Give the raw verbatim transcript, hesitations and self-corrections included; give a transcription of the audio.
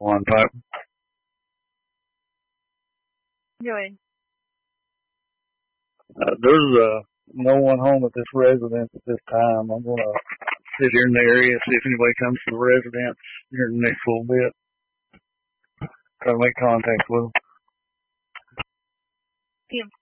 One five. Go ahead. Uh, there's uh, no one home at this residence at this time. I'm going to sit here in the area, see if anybody comes to the residence here in the next little bit. Try to make contact with them. You have